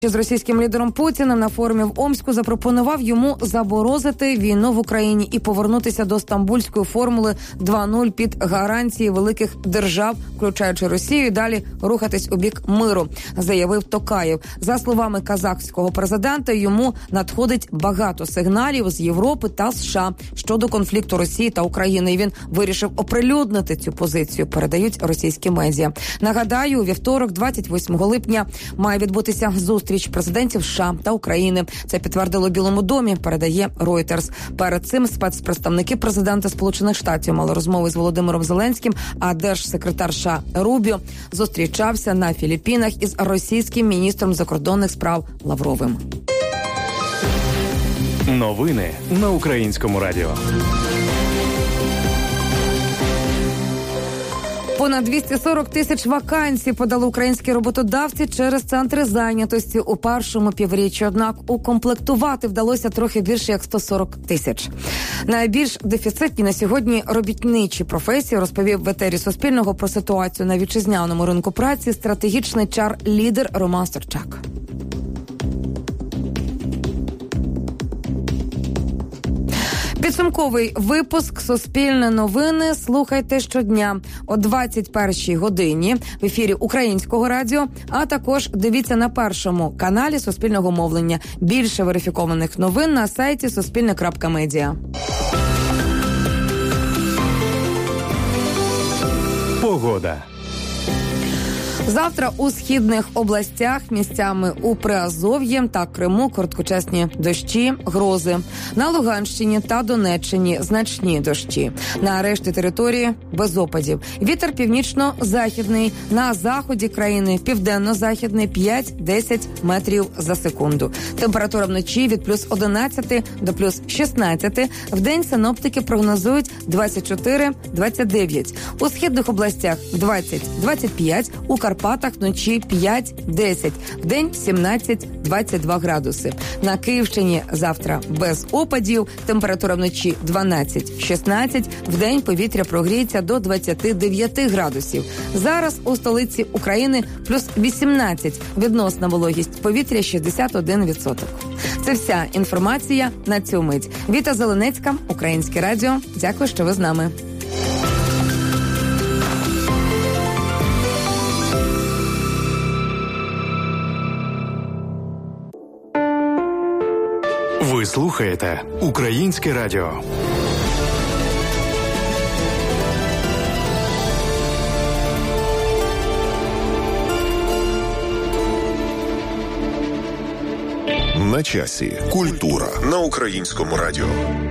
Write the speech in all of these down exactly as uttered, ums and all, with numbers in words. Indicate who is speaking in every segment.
Speaker 1: з російським лідером Путіним на форумі в Омську запропонував йому заборозити війну в Україні і повернутися до стамбульської формули два нуль під гарантії великих держав, включаючи Росію, і далі рухатись у бік миру, заявив Токаєв. За словами казахського президента, йому надходить багато сигналів з Європи та США щодо конфлікту Росії та України, і він вирішив оприлюднити цю позицію, передають російські медіа. Нагадаю, у вівторок, двадцять восьмого липня, має відбутися зустріч президентів США та України. Це підтвердило Білому домі, передає Reuters. Перед цим спецпредставники президента Сполучених Штатів мали розмови з Володимиром Зеленським, а держсекретар США Рубіо зустрічався на Філіппінах із російським міністром закордонних справ Лавровим.
Speaker 2: Новини на Українському радіо.
Speaker 1: Понад двісті сорок тисяч вакансій подали українські роботодавці через центри зайнятості у першому півріччі. Однак укомплектувати вдалося трохи більше як сто сорок тисяч. Найбільш дефіцитні на сьогодні робітничі професії, розповів в етері Суспільного про ситуацію на вітчизняному ринку праці стратегічний ейч ар-лідер Роман Сорчак. Підсумковий випуск «Суспільне новини» слухайте щодня о двадцять першій годині в ефірі Українського радіо, а також дивіться на першому каналі Суспільного мовлення. Більше верифікованих новин на сайті суспільне крапка медіа.
Speaker 2: Погода.
Speaker 1: Завтра у східних областях, місцями у Приазов'ї та Криму короткочасні дощі, грози. На Луганщині та Донеччині значні дощі. На решті території без опадів. Вітер північно-західний, на заході країни південно-західний п'ять-десять метрів за секунду. Температура вночі від плюс одинадцяти до плюс шістнадцяти. Вдень синоптики прогнозують двадцять чотири - двадцять дев'ять. У східних областях двадцять - двадцять п'ять, у Карпатах вночі п'ять-десять, вдень сімнадцять - двадцять два градуси. На Київщині завтра без опадів, температура вночі дванадцять - шістнадцять, вдень повітря прогріється до двадцять дев'ять градусів. Зараз у столиці України плюс вісімнадцять, відносна вологість повітря шістдесят один відсоток. Це вся інформація на цю мить. Віта Зеленецька, Українське радіо. Дякую, що ви з нами.
Speaker 2: Ви слухаєте Українське радіо.
Speaker 3: На часі. Культура на Українському радіо.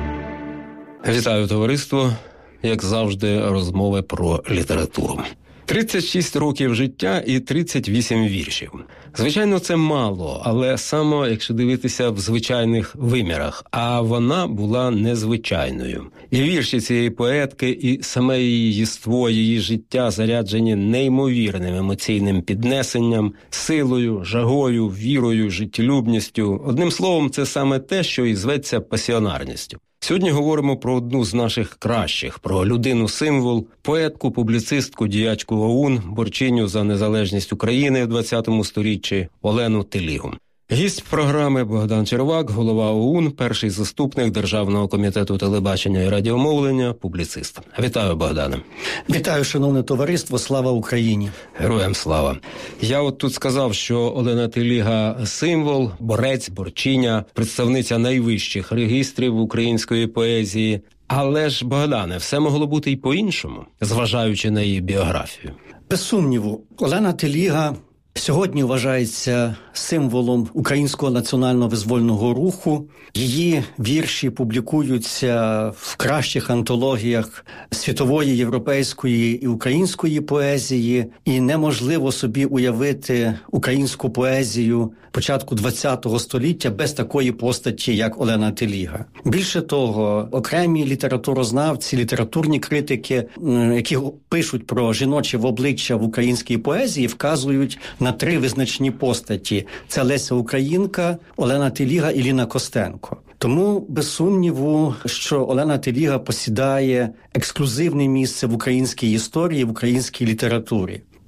Speaker 4: Вітаю, товариство. Як завжди, розмови про літературу. тридцять шість років життя і тридцять вісім віршів. Звичайно, це мало, але саме, якщо дивитися в звичайних вимірах, а вона була незвичайною. І вірші цієї поетки, і саме її єство, її життя заряджені неймовірним емоційним піднесенням, силою, жагою, вірою, життєлюбністю. Одним словом, це саме те, що і зветься пасіонарністю. Сьогодні говоримо про одну з наших кращих, про людину-символ, поетку, публіцистку, діячку ОУН, борчиню за незалежність України в ХХ сторіччі Олену Телігу. Гість програми Богдан Червак, голова ОУН, перший заступник Державного комітету телебачення і радіомовлення, публіцист. Вітаю, Богдане.
Speaker 5: Вітаю, шановне товариство, слава Україні.
Speaker 4: Героям слава. Я от тут сказав, що Олена Теліга – символ, борець, борчиня, представниця найвищих регістрів української поезії. Але ж, Богдане, все могло бути й по-іншому, зважаючи на її біографію.
Speaker 5: Без сумніву, Олена Теліга сьогодні вважається символом українського національно-визвольного руху. Її вірші публікуються в кращих антологіях світової, європейської і української поезії. І неможливо собі уявити українську поезію початку ХХ століття без такої постаті, як Олена Теліга. Більше того, окремі літературознавці, літературні критики, які пишуть про жіноче обличчя в українській поезії, вказують на три визначні постаті. Це Леся Українка, Олена Теліга і Ліна Костенко. Тому, без сумніву, що Олена Теліга посідає ексклюзивне місце в українській історії, в українській літературі.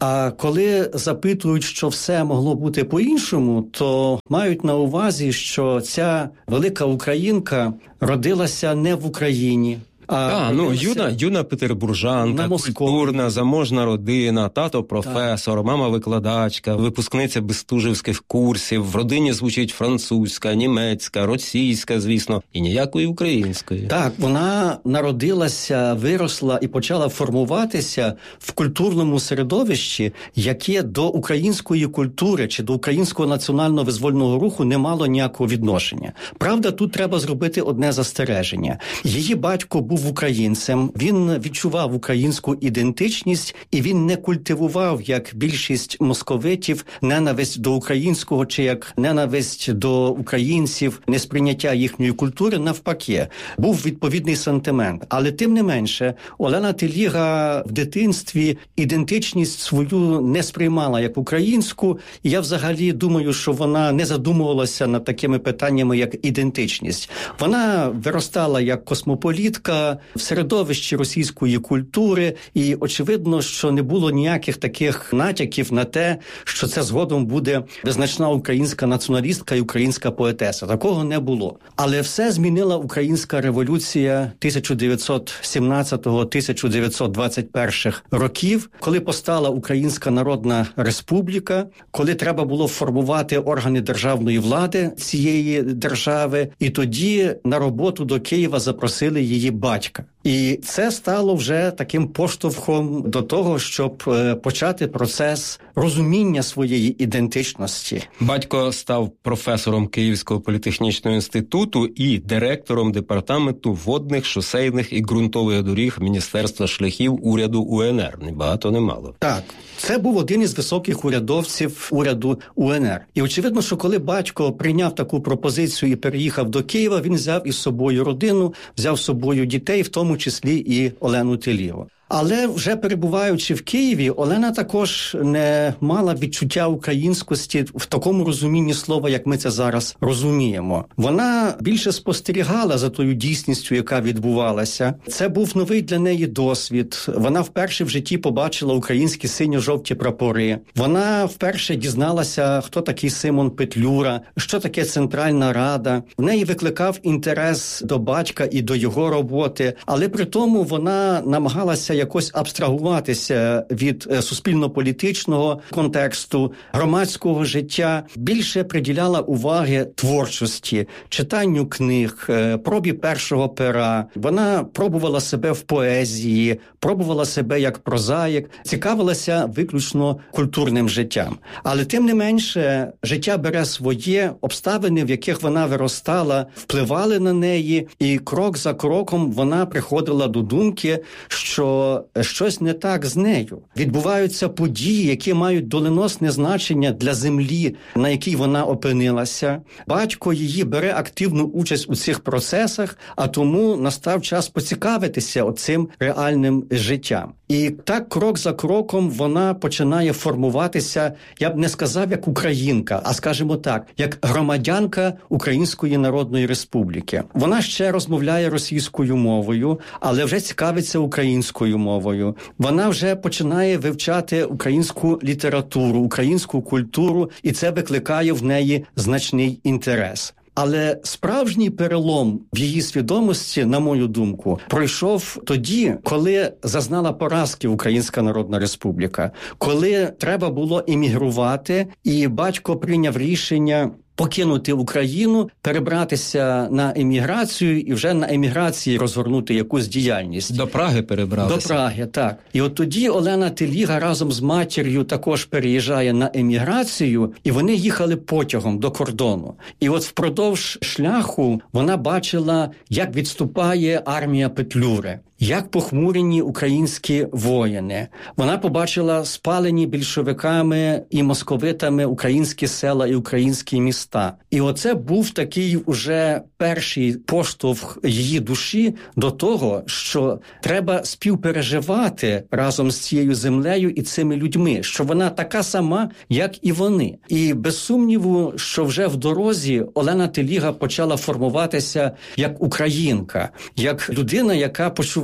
Speaker 5: А коли запитують, що все могло бути по-іншому, то мають на увазі, що ця велика українка родилася не в Україні.
Speaker 4: А, а ну, юна, юна петербуржанка, культурна, заможна родина, тато професор, так. Мама викладачка, випускниця бестужівських курсів, в родині звучить французька, німецька, російська, звісно, і ніякої української.
Speaker 5: Так, вона народилася, виросла і почала формуватися в культурному середовищі, яке до української культури чи до українського національного визвольного руху не мало ніякого відношення. Правда, тут треба зробити одне застереження. Її батько був українцем, він відчував українську ідентичність і він не культивував, як більшість московитів, ненависть до українського чи як ненависть до українців, несприйняття їхньої культури, навпаки. Був відповідний сантимент. Але тим не менше, Олена Теліга в дитинстві ідентичність свою не сприймала як українську, і я взагалі думаю, що вона не задумувалася над такими питаннями, як ідентичність. Вона виростала як космополітка, в середовищі російської культури, і очевидно, що не було ніяких таких натяків на те, що це згодом буде визначна українська націоналістка і українська поетеса. Такого не було. Але все змінила українська революція тисяча дев'ятсот сімнадцятого - тисяча дев'ятсот двадцять першого років, коли постала Українська Народна Республіка, коли треба було формувати органи державної влади цієї держави, і тоді на роботу до Києва запросили її батька. І це стало вже таким поштовхом до того, щоб почати процес розуміння своєї ідентичності.
Speaker 4: Батько став професором Київського політехнічного інституту і директором департаменту водних, шосейних і ґрунтових доріг Міністерства шляхів уряду УНР. Ні багато, не мало.
Speaker 5: Так, це був один із високих урядовців уряду УНР. І очевидно, що коли батько прийняв таку пропозицію і переїхав до Києва, він взяв із собою родину, взяв з собою дітей, в тому числі і Олену Телігу. Але вже перебуваючи в Києві, Олена також не мала відчуття українськості в такому розумінні слова, як ми це зараз розуміємо. Вона більше спостерігала за тою дійсністю, яка відбувалася. Це був новий для неї досвід. Вона вперше в житті побачила українські синьо-жовті прапори. Вона вперше дізналася, хто такий Симон Петлюра, що таке Центральна Рада. В неї викликав інтерес до батька і до його роботи, але при тому вона намагалася якось абстрагуватися від суспільно-політичного контексту, громадського життя, більше приділяла уваги творчості, читанню книг, пробі першого пера. Вона пробувала себе в поезії, пробувала себе як прозаїк, цікавилася виключно культурним життям. Але тим не менше, життя бере своє, обставини, в яких вона виростала, впливали на неї, і крок за кроком вона приходила до думки, що щось не так з нею. Відбуваються події, які мають доленосне значення для землі, на якій вона опинилася. Батько її бере активну участь у цих процесах, а тому настав час поцікавитися оцим реальним життям. І так, крок за кроком, вона починає формуватися, я б не сказав, як українка, а, скажімо так, як громадянка Української Народної Республіки. Вона ще розмовляє російською мовою, але вже цікавиться українською мовою. Вона вже починає вивчати українську літературу, українську культуру, і це викликає в неї значний інтерес. Але справжній перелом в її свідомості, на мою думку, пройшов тоді, коли зазнала поразки Українська Народна Республіка, коли треба було емігрувати, і батько прийняв рішення покинути Україну, перебратися на еміграцію і вже на еміграції розгорнути якусь діяльність.
Speaker 4: До Праги перебралися.
Speaker 5: До Праги, так. І от тоді Олена Теліга разом з матір'ю також переїжджає на еміграцію, і вони їхали потягом до кордону. І от впродовж шляху вона бачила, як відступає армія Петлюри, як похмурені українські воїни. Вона побачила спалені більшовиками і московитами українські села і українські міста. І оце був такий уже перший поштовх її душі до того, що треба співпереживати разом з цією землею і цими людьми, що вона така сама, як і вони. І без сумніву, що вже в дорозі Олена Теліга почала формуватися як українка, як людина, яка почуває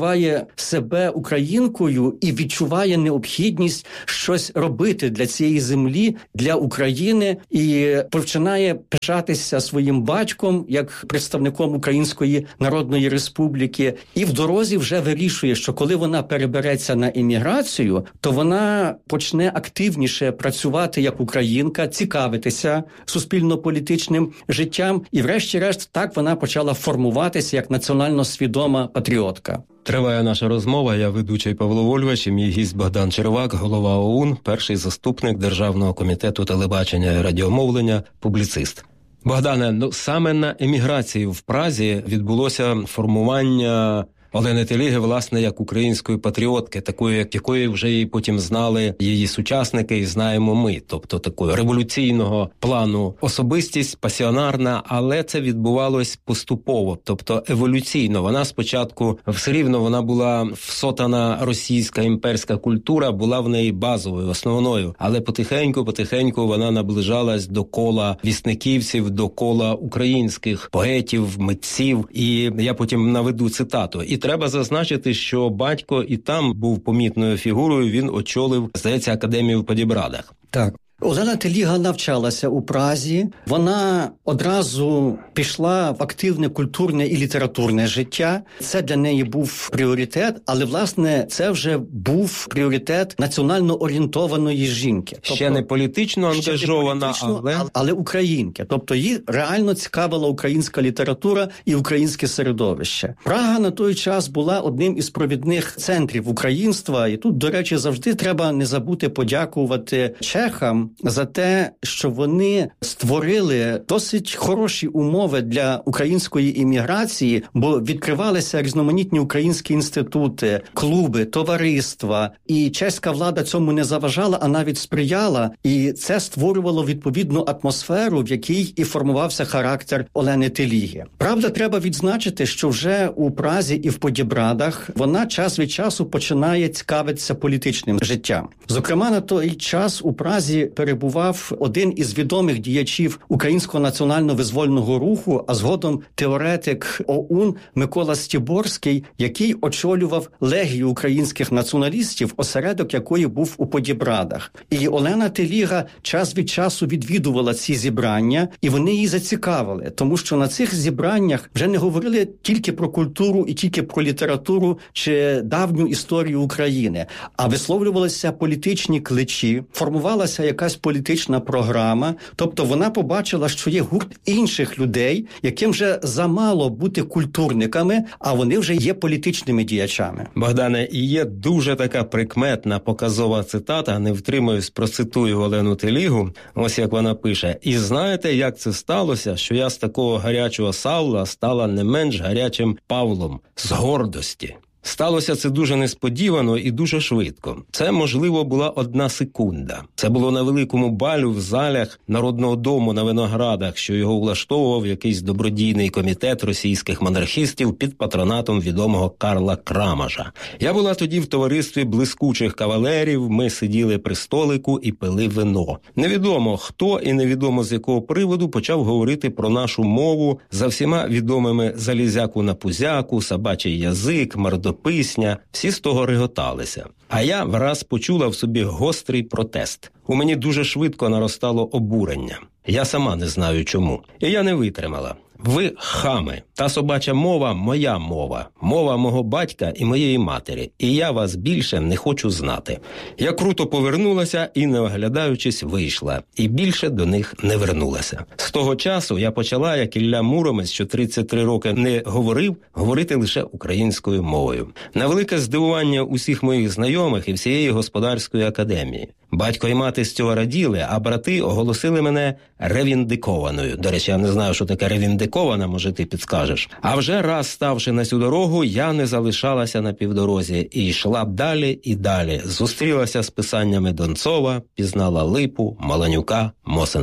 Speaker 5: відчуває себе українкою і відчуває необхідність щось робити для цієї землі, для України, і починає пишатися своїм батьком як представником Української Народної Республіки. І в дорозі вже вирішує, що коли вона перебереться на еміграцію, то вона почне активніше працювати як українка, цікавитися суспільно-політичним життям. І врешті-решт так вона почала формуватися як національно свідома патріотка.
Speaker 4: Триває наша розмова. Я ведучий Павло Вольвач і мій гість Богдан Червак, голова ОУН, перший заступник Державного комітету телебачення і радіомовлення, публіцист. Богдане, ну саме на еміграції в Празі відбулося формування Олени Теліги, власне, як української патріотки, такої, як якої вже і потім знали її сучасники і знаємо ми. Тобто такої революційного плану особистість, пасіонарна, але це відбувалось поступово, тобто еволюційно. Вона спочатку, все рівно вона була всотана російська імперська культура, була в неї базовою, основною, але потихеньку-потихеньку вона наближалась до кола вісниківців, до кола українських поетів, митців, і я потім наведу цитату. І треба зазначити, що батько і там був помітною фігурою, він очолив, здається, академію в Подібрадах.
Speaker 5: Так. Олена Теліга навчалася у Празі. Вона одразу пішла в активне культурне і літературне життя. Це для неї був пріоритет, але, власне, це вже був пріоритет національно орієнтованої жінки.
Speaker 4: Тобто, ще не політично ангажована,
Speaker 5: політично,
Speaker 4: але...
Speaker 5: але українки. Тобто її реально цікавила українська література і українське середовище. Прага на той час була одним із провідних центрів українства. І тут, до речі, завжди треба не забути подякувати чехам за те, що вони створили досить хороші умови для української імміграції, бо відкривалися різноманітні українські інститути, клуби, товариства, і чеська влада цьому не заважала, а навіть сприяла, і це створювало відповідну атмосферу, в якій і формувався характер Олени Теліги. Правда, треба відзначити, що вже у Празі і в Подібрадах вона час від часу починає цікавитися політичним життям. Зокрема, на той час у Празі перебував один із відомих діячів Українського національно-визвольного руху, а згодом теоретик ОУН Микола Стіборський, який очолював легію українських націоналістів, осередок якої був у Подібрадах. І Олена Теліга час від часу відвідувала ці зібрання, і вони її зацікавили, тому що на цих зібраннях вже не говорили тільки про культуру і тільки про літературу чи давню історію України, а висловлювалися політичні кличі, формувалася якась політична програма, тобто вона побачила, що є гурт інших людей, яким вже замало бути культурниками, а вони вже є політичними діячами.
Speaker 4: Богдане, і є дуже така прикметна показова цитата, не втримуюсь, процитую Олену Телігу, ось як вона пише: «І знаєте, як це сталося, що я з такого гарячого Саула стала не менш гарячим Павлом? З гордості». Сталося це дуже несподівано і дуже швидко. Це, можливо, була одна секунда. Це було на великому балю в залях Народного дому на Виноградах, що його влаштовував якийсь добродійний комітет російських монархістів під патронатом відомого Карла Крамажа. Я була тоді в товаристві блискучих кавалерів, ми сиділи при столику і пили вино. Невідомо, хто і невідомо з якого приводу почав говорити про нашу мову за всіма відомими залізяку на пузяку, собачий язик, мордописня. Всі з того реготалися. А я враз почула в собі гострий протест. У мені дуже швидко наростало обурення. Я сама не знаю чому. І я не витримала. Ви хами. Та собача мова – моя мова. Мова мого батька і моєї матері. І я вас більше не хочу знати. Я круто повернулася і, не оглядаючись, вийшла. І більше до них не вернулася. З того часу я почала, як Ілля Муромець, що тридцять три роки не говорив, говорити лише українською мовою. На велике здивування усіх моїх знайомих і всієї господарської академії. Батько і мати з цього раділи, а брати оголосили мене ревіндикованою. До речі, я не знаю, що таке ревіндикована, може ти підскажеш. А вже раз ставши на цю дорогу, я не залишалася на півдорозі і йшла далі і далі. Зустрілася з писаннями Донцова, пізнала Липу, Маланюка, Мосенза.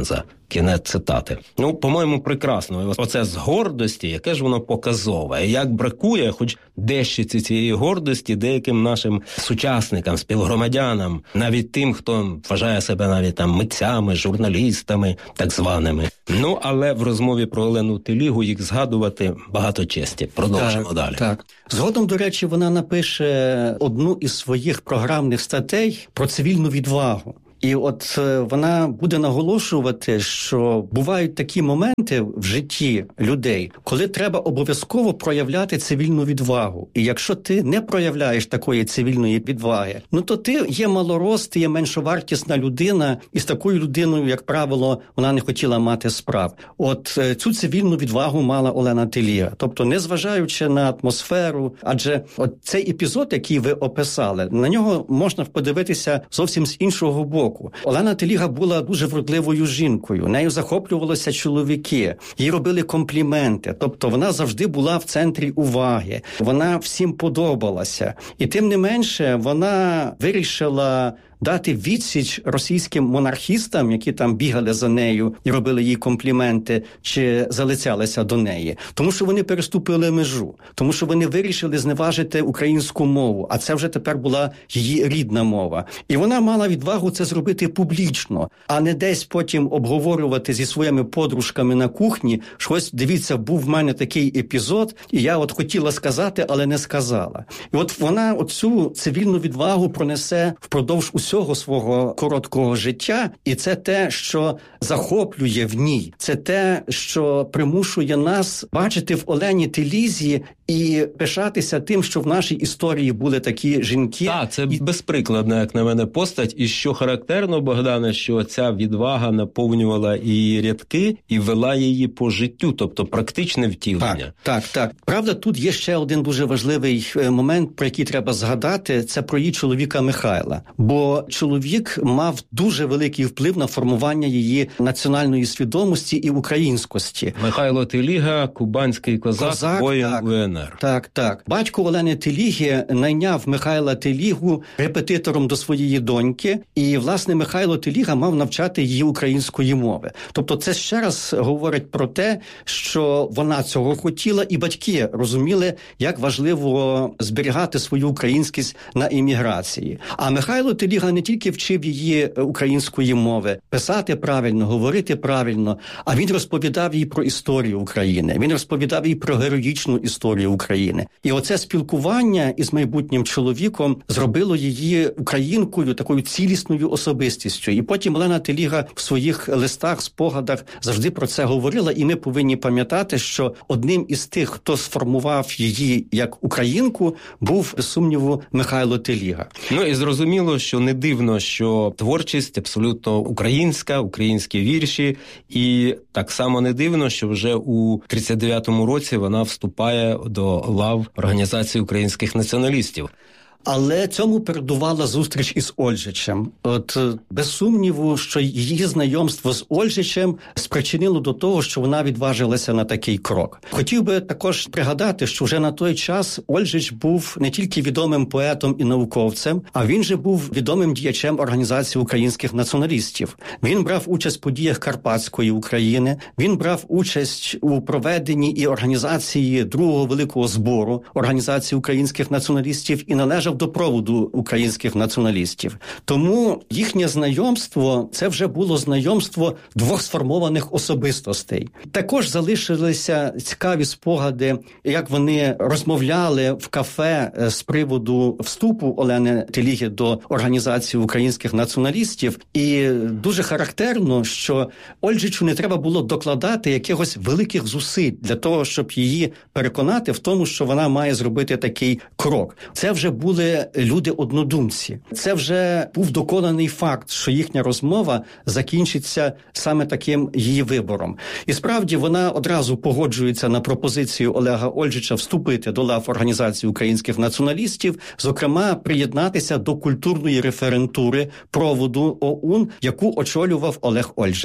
Speaker 4: Кінець цитати. Ну, по-моєму, прекрасно. Оце з гордості, яке ж воно показове. І як бракує, хоч дещиці цієї гордості деяким нашим сучасникам, співгромадянам, навіть тим, хто вважає себе навіть там митцями, журналістами, так званими. Ну, але в розмові про Олену Телігу їх згадувати багато честі. Продовжимо
Speaker 5: так,
Speaker 4: далі.
Speaker 5: Так. Згодом, до речі, вона напише одну із своїх програмних статей про цивільну відвагу. І от вона буде наголошувати, що бувають такі моменти в житті людей, коли треба обов'язково проявляти цивільну відвагу. І якщо ти не проявляєш такої цивільної відваги, ну то ти є малорос, ти є меншовартісна людина, і з такою людиною, як правило, вона не хотіла мати справ. От цю цивільну відвагу мала Олена Теліга. Тобто, незважаючи на атмосферу, адже от цей епізод, який ви описали, на нього можна подивитися зовсім з іншого боку. Олена Теліга була дуже вродливою жінкою, нею захоплювалися чоловіки, їй робили компліменти, тобто вона завжди була в центрі уваги, вона всім подобалася. І тим не менше, вона вирішила дати відсіч російським монархістам, які там бігали за нею і робили їй компліменти чи залицялися до неї. Тому що вони переступили межу, тому що вони вирішили зневажити українську мову, а це вже тепер була її рідна мова. І вона мала відвагу це зробити публічно, а не десь потім обговорювати зі своїми подружками на кухні, що ось, дивіться, був в мене такий епізод, і я от хотіла сказати, але не сказала. І от вона оцю цивільну відвагу пронесе впродовж усього свого короткого життя, і це те, що захоплює в ній. Це те, що примушує нас бачити в Олені Телізі і пишатися тим, що в нашій історії були такі жінки.
Speaker 4: Так, це
Speaker 5: і...
Speaker 4: безприкладна, як на мене, постать. І що характерно, Богдане, що ця відвага наповнювала її рядки і вела її по життю, тобто практичне втілення.
Speaker 5: Так, так, так. Правда, тут є ще один дуже важливий момент, про який треба згадати, це про її чоловіка Михайла. Бо чоловік мав дуже великий вплив на формування її національної свідомості і українськості.
Speaker 4: Михайло Теліга, кубанський козак,
Speaker 5: козак
Speaker 4: воїн
Speaker 5: так,
Speaker 4: У Ен Ер.
Speaker 5: Так, так. Батько Олени Теліги найняв Михайла Телігу репетитором до своєї доньки, і, власне, Михайло Теліга мав навчати її української мови. Тобто це ще раз говорить про те, що вона цього хотіла, і батьки розуміли, як важливо зберігати свою українськість на імміграції. А Михайло Теліга не тільки вчив її української мови, писати правильно, говорити правильно, а він розповідав їй про історію України, він розповідав їй про героїчну історію України. І оце спілкування із майбутнім чоловіком зробило її українкою, такою цілісною особистістю. І потім Олена Теліга в своїх листах, спогадах завжди про це говорила, і ми повинні пам'ятати, що одним із тих, хто сформував її як українку, був, без сумніву, Михайло Теліга.
Speaker 4: Ну і зрозуміло, що не дивно, що творчість абсолютно українська, українські вірші, і так само не дивно, що вже у тридцять дев'ятому році вона вступає до лав Організації українських націоналістів.
Speaker 5: Але цьому передувала зустріч із Ольжичем. От без сумніву, що її знайомство з Ольжичем спричинило до того, що вона відважилася на такий крок. Хотів би також пригадати, що вже на той час Ольжич був не тільки відомим поетом і науковцем, а він же був відомим діячем Організації українських націоналістів. Він брав участь в подіях Карпатської України, він брав участь у проведенні і організації другого великого збору Організації українських націоналістів і належав до проводу українських націоналістів. Тому їхнє знайомство – це вже було знайомство двох сформованих особистостей. Також залишилися цікаві спогади, як вони розмовляли в кафе з приводу вступу Олени Теліги до Організації українських націоналістів. І дуже характерно, що Ольжичу не треба було докладати якихось великих зусиль для того, щоб її переконати в тому, що вона має зробити такий крок. Це вже були люди-однодумці. Це вже був доконаний факт, що їхня розмова закінчиться саме таким її вибором. І справді вона одразу погоджується на пропозицію Олега Ольжича вступити до лав Організації українських націоналістів, зокрема приєднатися до культурної референтури проводу ОУН, яку очолював Олег Ольжич.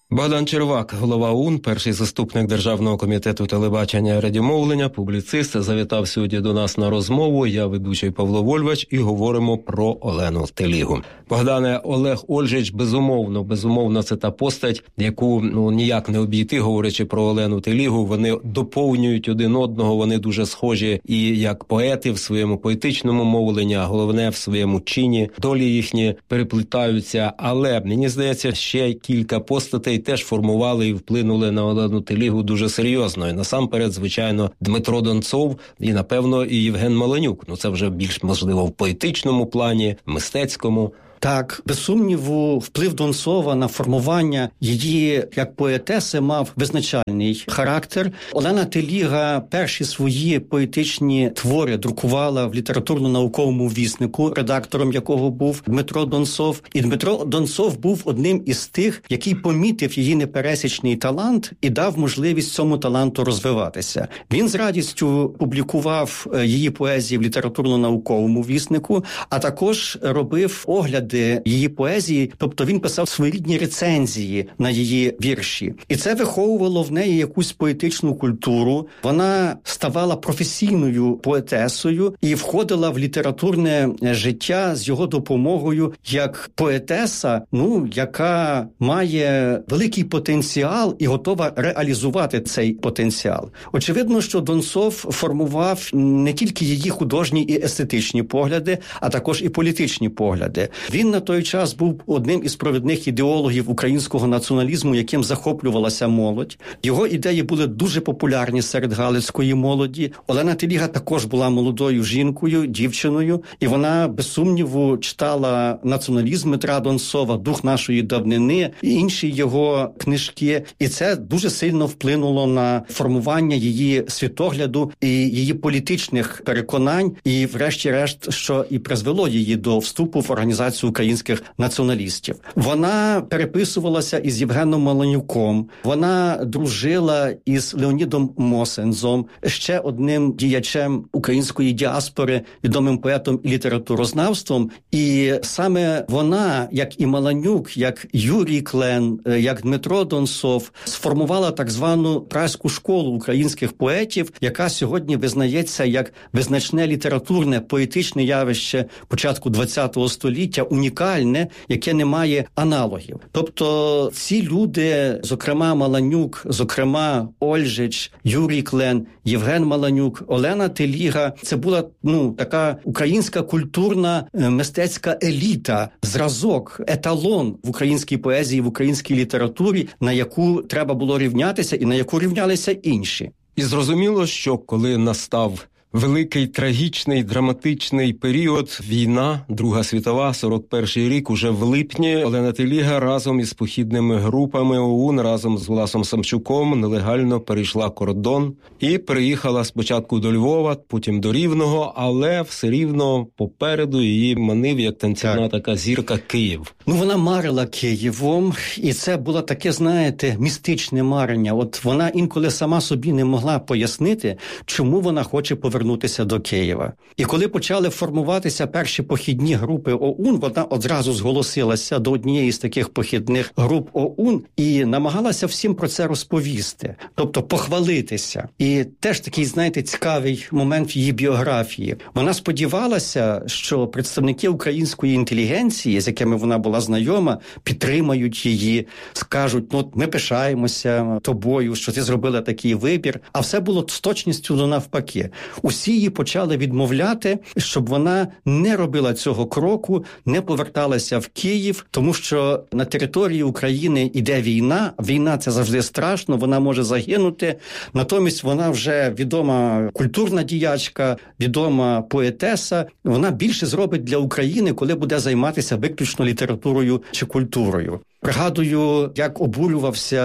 Speaker 4: Богдан Червак, голова ОУН, перший заступник Державного комітету телебачення і радіомовлення, публіцист, завітав сьогодні до нас на розмову. Я ведучий Павло Вольвач, і говоримо про Олену Телігу. Богдане, Олег Ольжич, безумовно, безумовно, це та постать, яку ну, ніяк не обійти, говорячи про Олену Телігу. Вони доповнюють один одного, вони дуже схожі і як поети в своєму поетичному мовленні, а головне в своєму чині. Долі їхні переплітаються, але, мені здається, ще кілька постатей теж формували і вплинули на Олену Телігу дуже серйозно. І насамперед, звичайно, Дмитро Донцов і, напевно, і Євген Маленюк. Ну, це вже більш, можливо, в поетичному плані, мистецькому.
Speaker 5: Так, без сумніву, вплив Донцова на формування її як поетеси мав визначальний характер. Олена Теліга перші свої поетичні твори друкувала в літературно-науковому віснику, редактором якого був Дмитро Донцов. І Дмитро Донцов був одним із тих, який помітив її непересічний талант і дав можливість цьому таланту розвиватися. Він з радістю публікував її поезії в літературно-науковому віснику, а також робив огляди її поезії, тобто він писав своєрідні рецензії на її вірші. І це виховувало в неї якусь поетичну культуру. Вона ставала професійною поетесою і входила в літературне життя з його допомогою як поетеса, ну, яка має великий потенціал і готова реалізувати цей потенціал. Очевидно, що Донцов формував не тільки її художні і естетичні погляди, а також і політичні погляди. Він на той час був одним із провідних ідеологів українського націоналізму, яким захоплювалася молодь. Його ідеї були дуже популярні серед галицької молоді. Олена Теліга також була молодою жінкою, дівчиною, і вона, без сумніву, читала націоналізм Дмитра Донцова, «Дух нашої давнини» і інші його книжки. І це дуже сильно вплинуло на формування її світогляду і її політичних переконань, і врешті-решт, що і призвело її до вступу в організацію українських націоналістів. Вона переписувалася із Євгеном Маленюком, вона дружила із Леонідом Мосензом, ще одним діячем української діаспори, відомим поетом і літературознавством. І саме вона, як і Маленюк, як Юрій Клен, як Дмитро Донцов, сформувала так звану Празьку школу українських поетів, яка сьогодні визнається як визначне літературне, поетичне явище початку ХХ століття, унікальне, яке не має аналогів. Тобто ці люди, зокрема Маленюк, зокрема Ольжич, Юрій Клен, Євген Маленюк, Олена Теліга, це була ну така українська культурна мистецька еліта, зразок, еталон в українській поезії, в українській літературі, на яку треба було рівнятися і на яку рівнялися інші.
Speaker 4: І зрозуміло, що коли настав великий, трагічний, драматичний період, війна, Друга світова, сорок перший рік, уже в липні, Олена Теліга разом із похідними групами ОУН, разом з Власом Самчуком нелегально перейшла кордон і приїхала спочатку до Львова, потім до Рівного, але все рівно попереду її манив, як танцівна так. така зірка, Київ.
Speaker 5: Ну, вона марила Києвом, і це було таке, знаєте, містичне марення. От вона інколи сама собі не могла пояснити, чому вона хоче повернутися до Києва. І коли почали формуватися перші похідні групи ОУН, вона одразу зголосилася до однієї з таких похідних груп ОУН і намагалася всім про це розповісти, тобто похвалитися. І теж такий, знаєте, цікавий момент в її біографії. Вона сподівалася, що представники української інтелігенції, з якими вона була знайома, підтримають її, скажуть, ну, ми пишаємося тобою, що ти зробила такий вибір. А все було з точністю до навпаки. Усі її почали відмовляти, щоб вона не робила цього кроку, не поверталася в Київ, тому що на території України йде війна, війна – це завжди страшно, вона може загинути. Натомість вона вже відома культурна діячка, відома поетеса, вона більше зробить для України, коли буде займатися виключно літературою чи культурою. Пригадую, як обурювався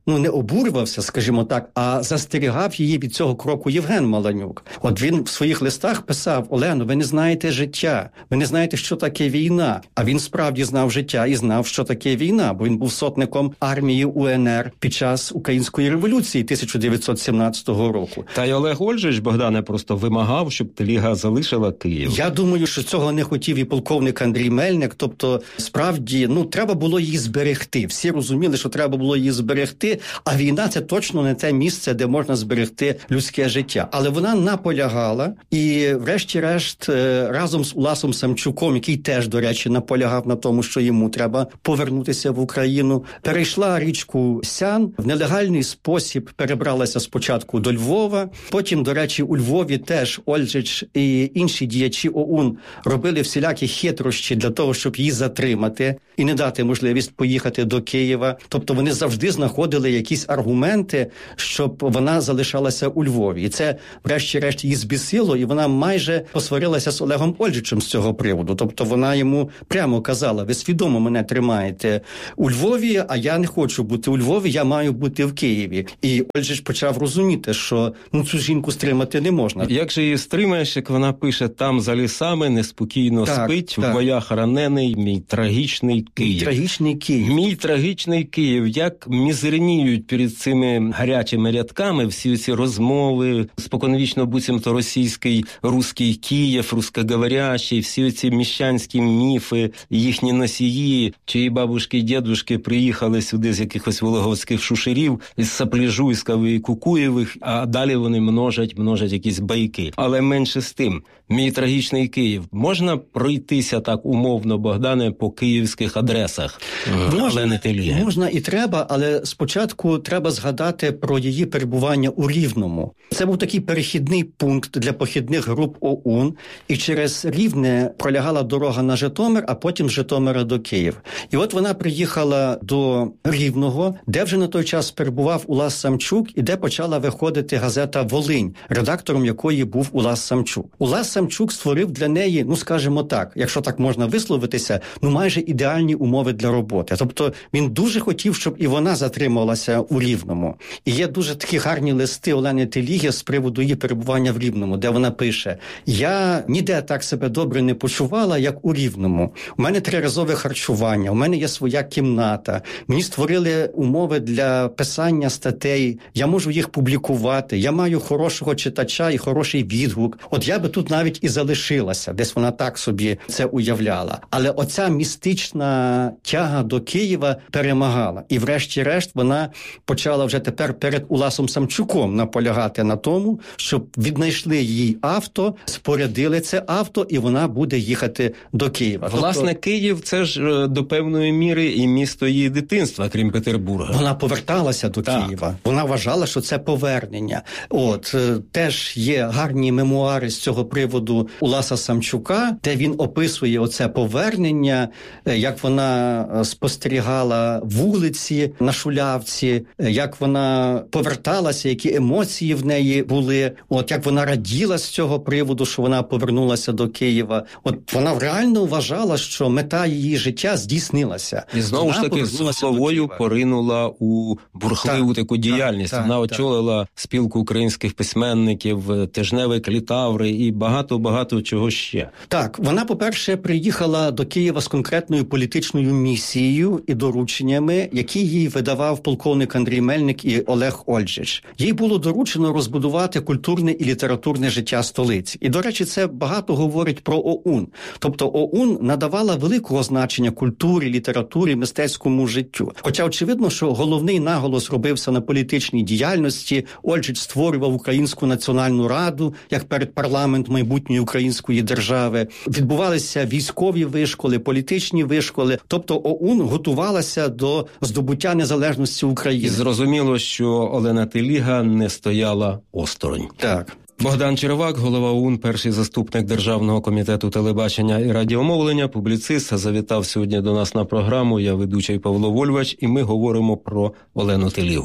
Speaker 5: ну, не обурювався, скажімо так, а застерігав її від цього кроку Євген Маланюк. От він в своїх листах писав: Олено, ви не знаєте життя, ви не знаєте, що таке війна. А він справді знав життя і знав, що таке війна, бо він був сотником армії УНР під час Української революції тисяча дев'ятсот сімнадцятого року.
Speaker 4: Та й Олег Ольжич, Богдане, просто вимагав, щоб Теліга залишила Київ.
Speaker 5: Я думаю, що цього не хотів і полковник Андрій Мельник. Тобто, справді, ну, треба було її зберегти. Всі розуміли, що треба було її зберегти, а війна – це точно не те місце, де можна зберегти людське життя. Але вона наполягала, і врешті-решт разом з Уласом Самчуком, який теж, до речі, наполягав на тому, що йому треба повернутися в Україну, перейшла річку Сян, в нелегальний спосіб перебралася спочатку до Львова, потім, до речі, у Львові теж Ольжич і інші діячі ОУН робили всілякі хитрощі для того, щоб її затримати і не дати можливість поїхати до Києва. Тобто вони завжди знаходили якісь аргументи, щоб вона залишалася у Львові. І це, врешті-решт, її збісило, і вона майже посварилася з Олегом Ольжичем з цього приводу. Тобто вона йому прямо казала: ви свідомо мене тримаєте у Львові, а я не хочу бути у Львові, я маю бути в Києві. І Ольжич почав розуміти, що ну, цю жінку стримати не можна.
Speaker 4: Як же її стримаєш, як вона пише: там за лісами неспокійно так, спить, так. в боях ранений мій трагічний Київ.
Speaker 5: Мій трагічний Київ.
Speaker 4: Мій трагічний Київ. Як мізерніють перед цими гарячими рядками всі ці розмови, споконвічно буцімто російський, руський Київ, рускоговорящий, всі ці міщанські міфи, їхні носії, чиї бабушки і дідушки приїхали сюди з якихось вологодських шушерів, із Сапляжуйського і Кукуєвих, а далі вони множать, множать якісь байки. Але менше з тим, мій трагічний Київ. Можна пройтися так умовно, Богдане, по київських адресах Олени Теліги?
Speaker 5: Можна і треба, але спочатку треба згадати про її перебування у Рівному. Це був такий перехідний пункт для похідних груп ОУН, і через Рівне пролягала дорога на Житомир, а потім з Житомира до Києва. І от вона приїхала до Рівного, де вже на той час перебував Улас Самчук, і де почала виходити газета «Волинь», редактором якої був Улас Самчук. Улас Самчук створив для неї, ну скажімо так, якщо так можна висловитися, ну майже ідеальні умови для роботи. Тобто він дуже хотів, щоб і вона затрималася у Рівному. І є дуже такі гарні листи Олени Теліги з приводу її перебування в Рівному, де вона пише: «Я ніде так себе добре не почувала, як у Рівному. У мене триразове харчування, у мене є своя кімната, мені створили умови для писання статей, я можу їх публікувати, я маю хорошого читача і хороший відгук. От я би тут навіть і залишилася». Десь вона так собі це уявляла. Але оця містична тяга до Києва перемагала. І врешті-решт вона почала вже тепер перед Уласом Самчуком наполягати на тому, щоб віднайшли їй авто, спорядили це авто, і вона буде їхати до Києва.
Speaker 4: Власне,
Speaker 5: тобто,
Speaker 4: Київ – це ж до певної міри і місто її дитинства, крім Петербурга.
Speaker 5: Вона поверталася до
Speaker 4: так.
Speaker 5: Києва. Вона вважала, що це повернення. От, теж є гарні мемуари з цього приводу Уласа Самчука, де він описує оце повернення, як вона спостерігала вулиці на Шулявці, як вона поверталася, які емоції в неї були, от як вона раділа з цього приводу, що вона повернулася до Києва. От вона реально вважала, що мета її життя здійснилася.
Speaker 4: І знову
Speaker 5: вона
Speaker 4: ж таки з головою поринула у бурхливу таку діяльність.
Speaker 5: Так,
Speaker 4: вона
Speaker 5: так,
Speaker 4: очолила
Speaker 5: так.
Speaker 4: спілку українських письменників, тижневик «Літаври» і багато-багато чого ще.
Speaker 5: Так, вона, по-перше, приїхала до Києва з конкретною політичною місією і дорученнями, які їй видавав полковник Андрій Мельник і Олег Ольжич. Їй було доручено розбудувати культурне і літературне життя столиці. І, до речі, це багато говорить про ОУН. Тобто ОУН надавала великого значення культурі, літературі, мистецькому життю. Хоча, очевидно, що головний наголос робився на політичній діяльності. Ольжич створював Українську національну раду, як передпарламент майбутньої української держави. Відбувалися військові вишколи, політичні вишколи. Тобто ОУН готувалася до здобуття незалежності України.
Speaker 4: І зрозуміло, що Олена Теліга не стояла осторонь.
Speaker 5: Так.
Speaker 4: Богдан Черевак, голова ОУН, перший заступник Державного комітету телебачення і радіомовлення, публіцист, завітав сьогодні до нас на програму. Я ведучий Павло Вольвач, і ми говоримо про Олену Телігу.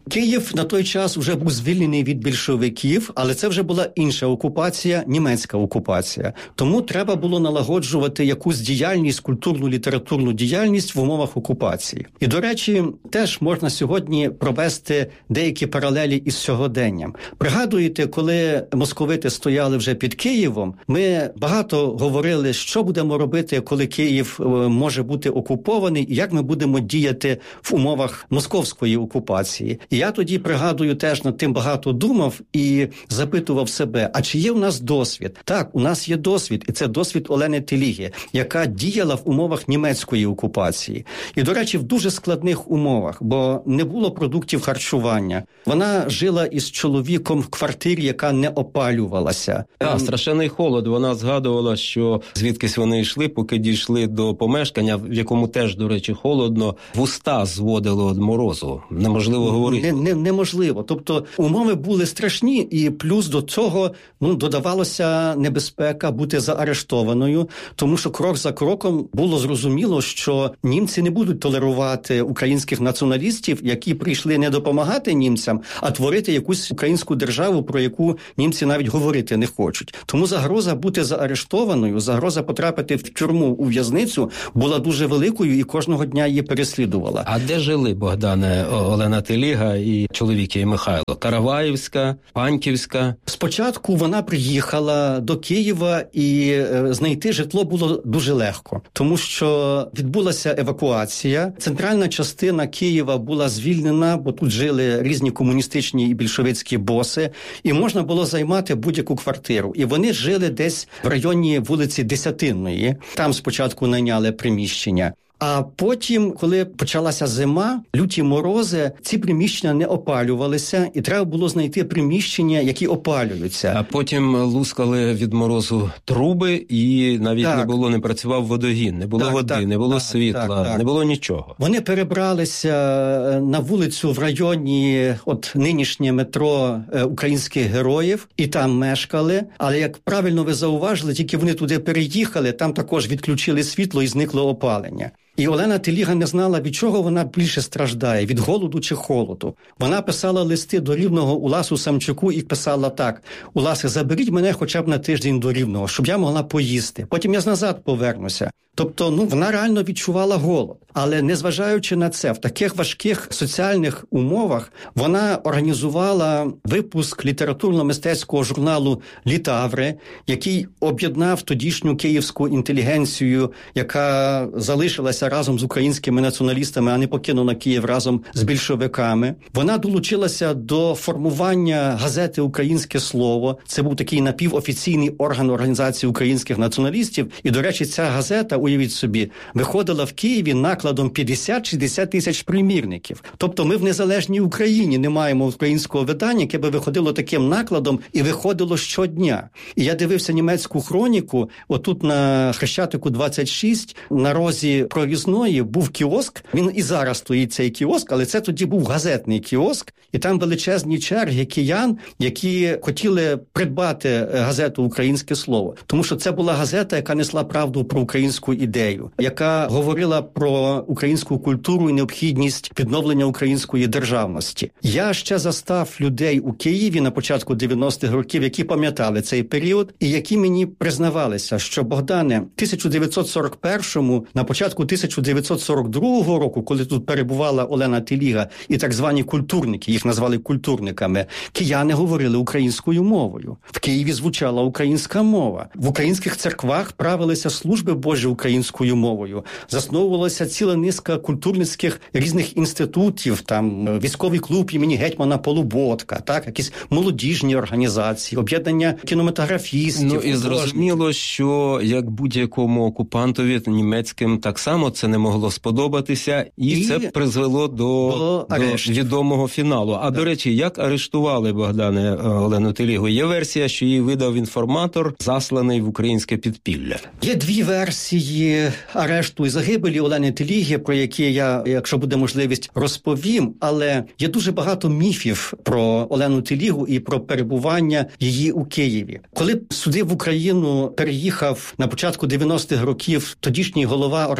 Speaker 5: Київ на той час вже був звільнений від більшовиків, але це вже була інша окупація, німецька окупація. Тому треба було налагоджувати якусь діяльність, культурну, літературну діяльність в умовах окупації. І, до речі, теж можна сьогодні провести деякі паралелі із сьогоденням. Пригадуєте, коли московити стояли вже під Києвом, ми багато говорили, що будемо робити, коли Київ може бути окупований, і як ми будемо діяти в умовах московської окупації. І я тоді, пригадую, теж над тим багато думав і запитував себе, а чи є у нас досвід? Так, у нас є досвід, і це досвід Олени Теліги, яка діяла в умовах німецької окупації. І, до речі, в дуже складних умовах, бо не було продуктів харчування. Вона жила із чоловіком в квартирі, яка не опалювалася.
Speaker 4: Так, страшенний холод. Вона згадувала, що звідкись вони йшли, поки дійшли до помешкання, в якому теж, до речі, холодно, вуста зводило від морозу. Неможливо говорити.
Speaker 5: Не, не, неможливо. Тобто умови були страшні, і плюс до цього ну, додавалося небезпека бути заарештованою, тому що крок за кроком було зрозуміло, що німці не будуть толерувати українських націоналістів, які прийшли не допомагати німцям, а творити якусь українську державу, про яку німці навіть говорити не хочуть. Тому загроза бути заарештованою, загроза потрапити в тюрму, у в'язницю була дуже великою і кожного дня її переслідувала.
Speaker 4: А де жили, Богдане, Олена Теліга і чоловік її Михайло? Караваївська, Паньківська?
Speaker 5: Спочатку вона приїхала до Києва, і е, знайти житло було дуже легко, тому що відбулася евакуація. Центральна частина Києва була звільнена, бо тут жили різні комуністичні і більшовицькі боси, і можна було займати будь-яку квартиру. І вони жили десь в районі вулиці Десятинної. Там спочатку найняли приміщення. А потім, коли почалася зима, люті морози, ці приміщення не опалювалися, і треба було знайти приміщення, які опалюються.
Speaker 4: А потім лускали від морозу труби, і навіть так. не було, не працював водогін, не було так, води, так, не було так, світла, так, так. не було нічого.
Speaker 5: Вони перебралися на вулицю в районі от нинішнє метро українських героїв, і там мешкали. Але, як правильно ви зауважили, тільки вони туди переїхали, там також відключили світло і зникло опалення. І Олена Теліга не знала, від чого вона більше страждає, від голоду чи холоду. Вона писала листи до Рівного Уласу Самчуку і писала так: «Уласе, заберіть мене хоча б на тиждень до Рівного, щоб я могла поїсти. Потім я назад повернуся». Тобто, ну, вона реально відчувала голод. Але незважаючи на це, в таких важких соціальних умовах вона організувала випуск літературно-мистецького журналу «Літаври», який об'єднав тодішню київську інтелігенцію, яка залишилася разом з українськими націоналістами, а не покинула Київ разом з більшовиками. Вона долучилася до формування газети «Українське слово». Це був такий напівофіційний орган організації українських націоналістів. І, до речі, ця газета, уявіть собі, виходила в Києві накладом п'ятдесят-шістдесят тисяч примірників. Тобто ми в незалежній Україні не маємо українського видання, яке би виходило таким накладом і виходило щодня. І я дивився німецьку хроніку, отут на Хрещатику двадцять шість, на розі Провізної був кіоск, він і зараз стоїть цей кіоск, але це тоді був газетний кіоск, і там величезні черги киян, які хотіли придбати газету «Українське слово». Тому що це була газета, яка несла правду про українську ідею, яка говорила про українську культуру і необхідність відновлення української державності. Я ще застав людей у Києві на початку дев'яностих років, які пам'ятали цей період і які мені признавалися, що, Богдане, в тисяча дев'ятсот сорок першому, на початку тисяча дев'ятсот сорок другого року, коли тут перебувала Олена Теліга і так звані культурники, їх назвали культурниками, кияни говорили українською мовою. В Києві звучала українська мова. В українських церквах правилися служби Божі українською мовою. Засновувалася ціла низка культурницьких різних інститутів, там військовий клуб імені гетьмана Полуботка, так, якісь молодіжні організації, об'єднання кінематографістів.
Speaker 4: Ну і зрозуміло, що як будь-якому окупантові німецьким так само це не могло сподобатися, і, і це призвело до, до, до відомого фіналу. А, так. До речі, як арештували, Богдане, Олену Телігу? Є версія, що її видав інформатор, засланий в українське підпілля.
Speaker 5: Є дві версії арешту і загибелі Олени Теліги, про які я, якщо буде можливість, розповім, але є дуже багато міфів про Олену Телігу і про перебування її у Києві. Коли сюди в Україну переїхав на початку дев'яностих років тодішній голова організації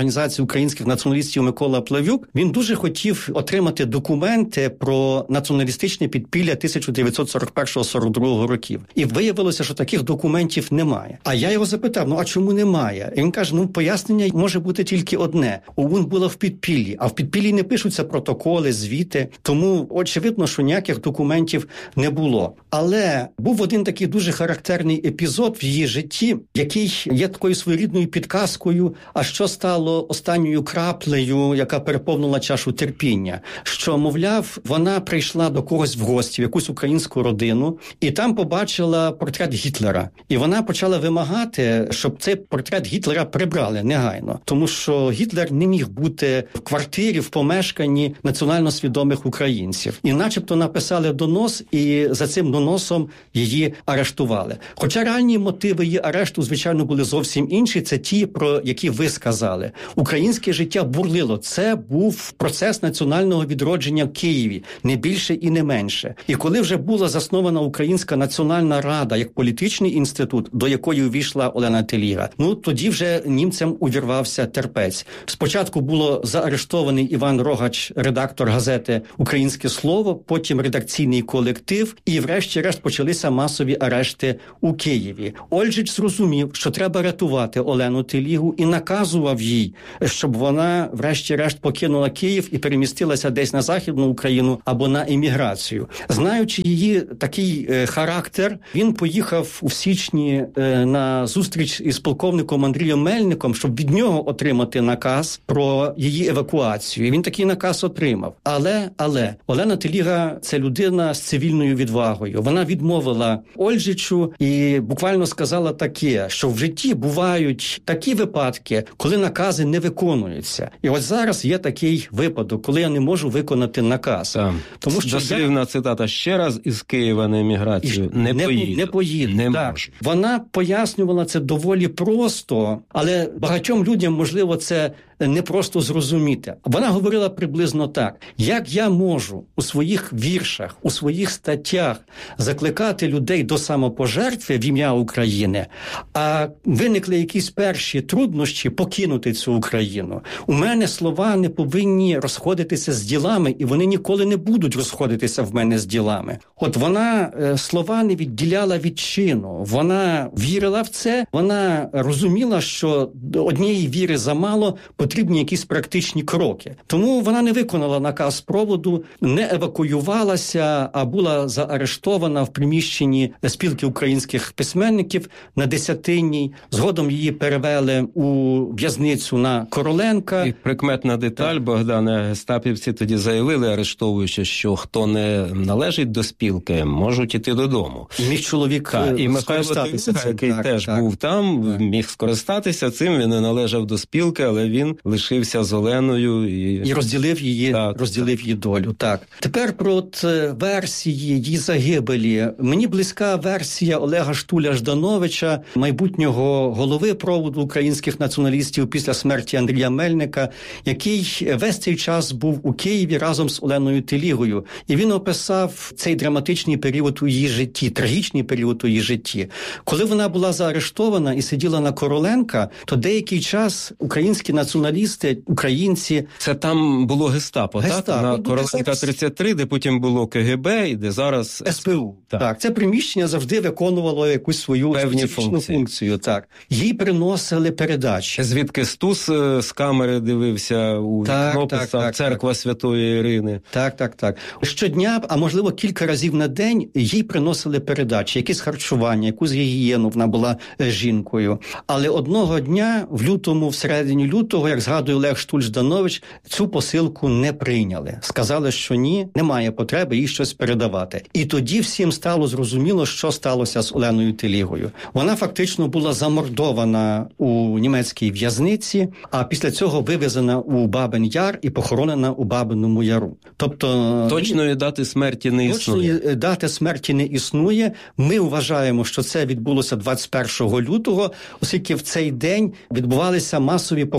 Speaker 5: українських націоналістів Микола Плавюк, він дуже хотів отримати документи про націоналістичне підпілля тисяча дев'ятсот сорок першого сорок другого років. І виявилося, що таких документів немає. А я його запитав, ну а чому немає? І він каже, ну пояснення може бути тільки одне. ОУН було в підпіллі, а в підпіллі не пишуться протоколи, звіти. Тому очевидно, що ніяких документів не було. Але був один такий дуже характерний епізод в її житті, який є такою своєрідною підказкою, а що стало останньою краплею, яка переповнила чашу терпіння. Що, мовляв, вона прийшла до когось в гості, в якусь українську родину, і там побачила портрет Гітлера. І вона почала вимагати, щоб цей портрет Гітлера прибрали негайно. Тому що Гітлер не міг бути в квартирі, в помешканні національно свідомих українців. І начебто написали донос, і за цим доносом її арештували. Хоча реальні мотиви її арешту, звичайно, були зовсім інші. Це ті, про які ви сказали. Українське життя бурлило. Це був процес національного відродження в Києві. Не більше і не менше. І коли вже була заснована Українська національна рада як політичний інститут, до якої увійшла Олена Теліга, ну тоді вже німцям увірвався терпець. Спочатку було заарештований Іван Рогач, редактор газети «Українське слово», потім редакційний колектив, і врешті-решт почалися масові арешти у Києві. Ольжич зрозумів, що треба рятувати Олену Телігу, і наказував їй, щоб вона врешті-решт покинула Київ і перемістилася десь на Західну Україну або на еміграцію. Знаючи її такий е, характер, він поїхав у січні е, на зустріч із полковником Андрієм Мельником, щоб від нього отримати наказ про її евакуацію. І він такий наказ отримав. Але, але, Олена Теліга – це людина з цивільною відвагою. Вона відмовила Ольжичу і буквально сказала таке, що в житті бувають такі випадки, коли накази не виконуються. І ось зараз є такий випадок, коли я не можу виконати наказ.
Speaker 4: Так.
Speaker 5: Тому що
Speaker 4: дослівна
Speaker 5: я...
Speaker 4: цитата: ще раз із Києва на еміграцію не, не поїду.
Speaker 5: Не поїду.
Speaker 4: Не
Speaker 5: так.
Speaker 4: можу.
Speaker 5: Вона пояснювала це доволі просто, але багатьом людям, можливо, це не просто зрозуміти. Вона говорила приблизно так: як я можу у своїх віршах, у своїх статтях закликати людей до самопожертви в ім'я України, а виникли якісь перші труднощі покинути цю Україну. У мене слова не повинні розходитися з ділами, і вони ніколи не будуть розходитися в мене з ділами. От вона слова не відділяла від чину. Вона вірила в це, вона розуміла, що однієї віри замало, потрібні якісь практичні кроки. Тому вона не виконала наказ проводу, не евакуювалася, а була заарештована в приміщенні спілки українських письменників на Десятинній. Згодом її перевели у в'язницю на Короленка.
Speaker 4: І прикметна деталь, Богдане, гестапівці тоді заявили, арештовуючи, що хто не належить до спілки, можуть іти додому.
Speaker 5: І міг чоловік
Speaker 4: так, і Михайло Теліга, який так, теж так, був там, так. міг скористатися цим, він не належав до спілки, але він лишився з Оленою і,
Speaker 5: і розділив її,
Speaker 4: так,
Speaker 5: розділив її долю. Так. Тепер про от версії її загибелі. Мені близька версія Олега Штуля-Ждановича, майбутнього голови проводу українських націоналістів після смерті Андрія Мельника, який весь цей час був у Києві разом з Оленою Телігою. І він описав цей драматичний період у її житті, трагічний період у її житті. Коли вона була заарештована і сиділа на Короленка, то деякий час українські націоналісти, українці...
Speaker 4: Це там було гестапо,
Speaker 5: гестапо
Speaker 4: так? На
Speaker 5: ну,
Speaker 4: Короленка тридцять три, де потім було КГБ, і де зараз...
Speaker 5: СПУ. Так. так. Це приміщення завжди виконувало якусь свою
Speaker 4: певні
Speaker 5: специфічну
Speaker 4: функції.
Speaker 5: функцію. Так. Їй приносили передачі.
Speaker 4: Звідки Стус з камери дивився у вікно, писав «Церква так. Святої Ірини».
Speaker 5: Так, так, так. Щодня, а можливо кілька разів на день, їй приносили передачі, якісь харчування, якусь гігієну, вона була жінкою. Але одного дня, в лютому, всередині лютого, як згадує Олег Штуль-Жданович, цю посилку не прийняли. Сказали, що ні, немає потреби їй щось передавати. І тоді всім стало зрозуміло, що сталося з Оленою Телігою. Вона фактично була замордована у німецькій в'язниці, а після цього вивезена у Бабин-Яр і похоронена у Бабиному Яру. Тобто...
Speaker 4: Точної дати смерті не існує.
Speaker 5: Точної дати смерті не існує. Ми вважаємо, що це відбулося двадцять першого лютого, оскільки в цей день відбувалися масові поховання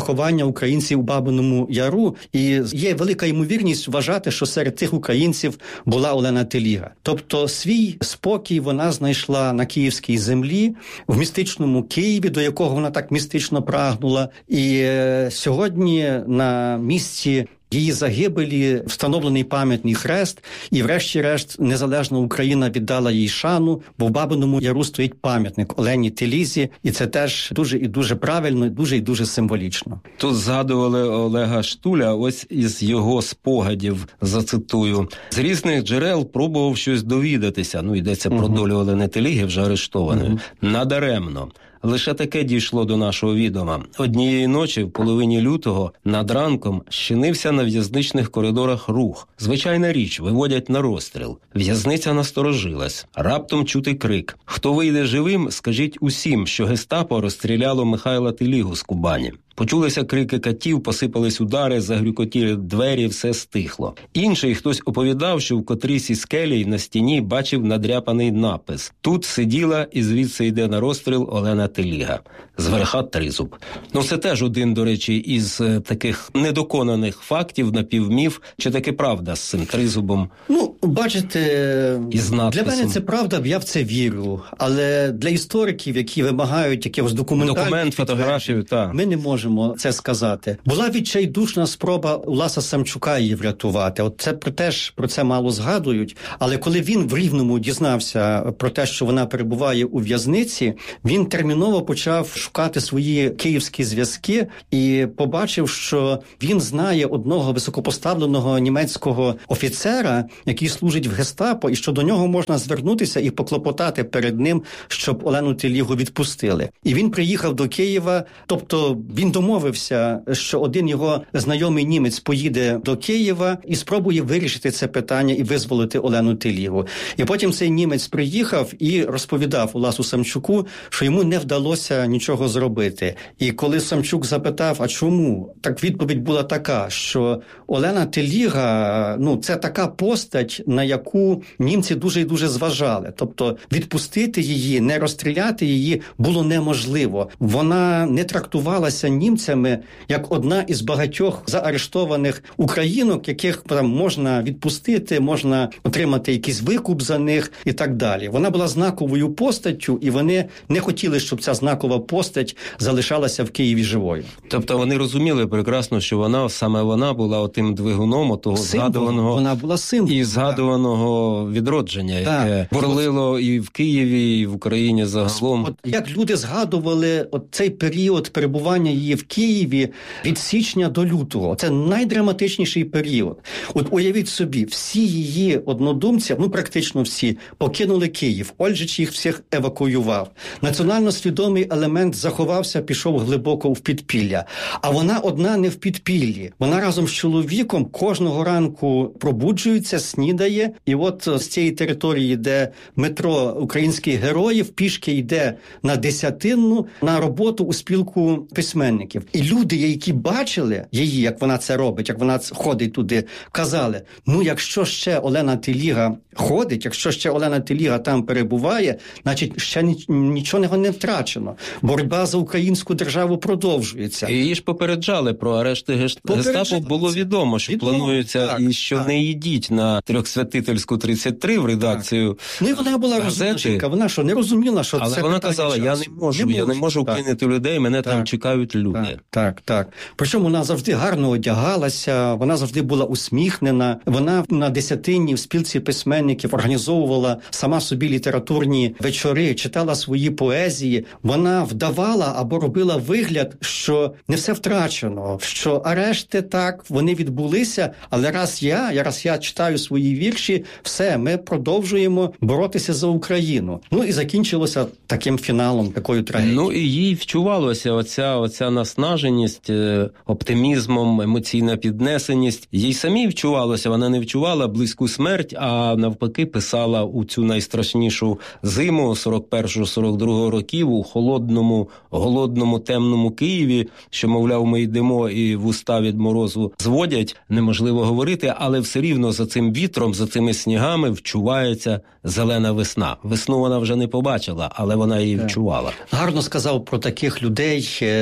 Speaker 5: українців у Бабиному Яру, і є велика ймовірність вважати, що серед тих українців була Олена Теліга. Тобто свій спокій вона знайшла на київській землі, в містичному Києві, до якого вона так містично прагнула. І е, сьогодні на місці її загибелі встановлений пам'ятний хрест, і врешті-решт незалежна Україна віддала їй шану, бо в Бабиному Яру стоїть пам'ятник Олені Телізі, і це теж дуже і дуже правильно, дуже і дуже символічно.
Speaker 4: Тут згадували Олега Штуля, ось із його спогадів зацитую. З різних джерел пробував щось довідатися, ну йдеться про долю Олени Теліги, вже арештованої, угу. надаремно. Лише таке дійшло до нашого відома. Однієї ночі, в половині лютого, над ранком щинився на в'язничних коридорах рух. Звичайна річ, виводять на розстріл. В'язниця насторожилась. Раптом чути крик. Хто вийде живим, скажіть усім, що гестапо розстріляло Михайла Телігу з Кубані. Почулися крики катів, посипались удари, загрюкотіли двері, все стихло. Інший хтось оповідав, що в котрійсь із келій на стіні бачив надряпаний напис. Тут сиділа і звідси йде на розстріл Олена Теліга. Зверха тризуб. Ну це теж один, до речі, із таких недоконаних фактів, напівміф. Чи таки правда з цим тризубом?
Speaker 5: Ну, бачите, для мене це правда, я в це вірю. Але для істориків, які вимагають якихось документальних...
Speaker 4: Документ, фотографію, так.
Speaker 5: Ми не можемо це сказати. Була відчайдушна спроба Уласа Самчука її врятувати. От це про теж про це мало згадують. Але коли він в Рівному дізнався про те, що вона перебуває у в'язниці, він терміново почав шукати свої київські зв'язки і побачив, що він знає одного високопоставленого німецького офіцера, який служить в гестапо, і що до нього можна звернутися і поклопотати перед ним, щоб Олену Телігу відпустили. І він приїхав до Києва, тобто він домовився, що один його знайомий німець поїде до Києва і спробує вирішити це питання і визволити Олену Телігу. І потім цей німець приїхав і розповідав Уласу Самчуку, що йому не вдалося нічого зробити. І коли Самчук запитав, а чому? Так відповідь була така, що Олена Теліга, ну, це така постать, на яку німці дуже і дуже зважали. Тобто відпустити її, не розстріляти її було неможливо. Вона не трактувалася німцями як одна із багатьох заарештованих українок, яких там можна відпустити, можна отримати якийсь викуп за них і так далі. Вона була знаковою постаттю, і вони не хотіли, щоб ця знакова постать залишалася в Києві живою.
Speaker 4: Тобто вони розуміли прекрасно, що вона, саме вона була отим двигуном того згадуваного,
Speaker 5: вона була символом,
Speaker 4: і згадуваного так. відродження, яке бурлило і в Києві, і в Україні загалом.
Speaker 5: От як люди згадували от цей період перебування її в Києві від січня до лютого. Це найдраматичніший період. От уявіть собі, всі її однодумці, ну практично всі, покинули Київ. Ольжич їх всіх евакуював. Національно свідомий елемент заховався, пішов глибоко в підпілля. А вона одна не в підпіллі. Вона разом з чоловіком кожного ранку пробуджується, снідає, і от з цієї території, де метро українських героїв, пішки йде на Десятинну, на роботу у спілку письменників. І люди, які бачили її, як вона це робить, як вона ходить туди, казали, ну якщо ще Олена Теліга ходить, якщо ще Олена Теліга там перебуває, значить ще нічого не втрачено. Боротьба за українську державу продовжується.
Speaker 4: І її ж попереджали про арешти гестапо, було відомо, що відомо, планується, так, і що так. не йдіть на Трьохсвятительську тридцять три в редакцію так.
Speaker 5: Ну і вона була розумна жінка, вона що, не розуміла, що
Speaker 4: але
Speaker 5: це
Speaker 4: вона казала, я не можу, не я не можу вклинити людей, мене так. там чекають люди.
Speaker 5: Так, так, так. Причому вона завжди гарно одягалася, вона завжди була усміхнена, вона на Десятинні в спілці письменників організовувала сама собі літературні вечори, читала свої поезії, вона вдавала або робила вигляд, що не все втрачено, що арешти так, вони відбулися, але раз я, я раз я читаю свої вірші, все, ми продовжуємо боротися за Україну. Ну і закінчилося таким фіналом, такою трагедією.
Speaker 4: Ну і їй вчувалося оця, оця наснаженість, оптимізмом, емоційна піднесеність. Їй самій вчувалося, вона не вчувала близьку смерть, а навпаки писала у цю найстрашнішу зиму сорок першого сорок другого років у холодному, голодному, темному Києві, що, мовляв, ми йдемо і вуста від морозу зводять, неможливо говорити, але все рівно за цим вітром, за цими снігами вчувається зелена весна. Весну вона вже не побачила, але вона її вчувала.
Speaker 5: Гарно сказав про таких людей Дмитро